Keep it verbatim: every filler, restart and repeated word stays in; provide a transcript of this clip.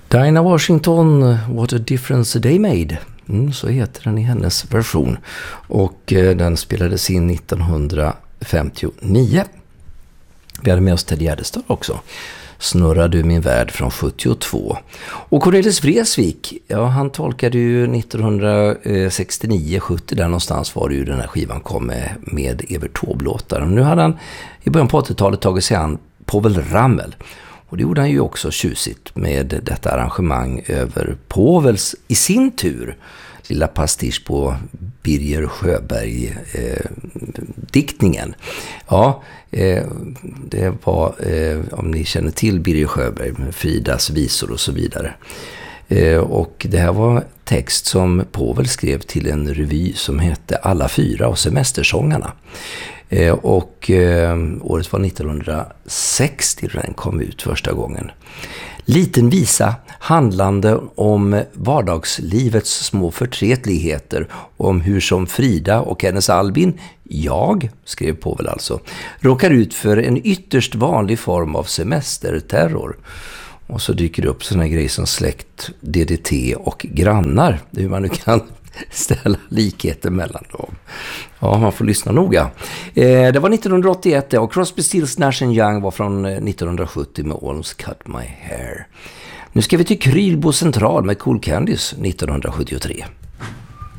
Dinah Washington, What a Difference a Day Made. Mm, så heter den i hennes version. Och eh, den spelades in nittonhundrafemtionio. Vi hade med oss Ted Gärdestad också. Snurrar du min värld från sjuttiotvå. Och Cornelis Vreeswijk, ja, han tolkade ju nittonhundrasextionio sjuttio där någonstans var det ju den här skivan kom med, med Evert Taube-låtar. Nu hade han i början på åttiotalet tagit sig an Povel Ramel. Och det gjorde han ju också tjusigt med detta arrangemang över Povels i sin tur lilla pastisch på Birger Sjöberg-diktningen. Eh, ja, eh, det var, eh, om ni känner till Birger Sjöberg, Fridas visor och så vidare. Eh, och det här var text som Povel skrev till en revy som hette Alla fyra och Semestersångarna. Eh, och eh, året var nittonhundrasextio då den kom ut första gången. Liten visa handlande om vardagslivets små förtretligheter och om hur som Frida och hennes Albin, jag, skrev Povel alltså, råkar ut för en ytterst vanlig form av semesterterror. Och så dyker det upp såna grejer som släkt, D D T och grannar, hur man nu kan ställa likheter mellan dem. Ja, man får lyssna noga. Eh, det var nittonhundraåttioett och Crosby, Stills, Nash and Young var från nittonhundrasjuttio med Almost Cut My Hair. Nu ska vi till Krylbo central med Cool Candies nittonhundrasjuttiotre.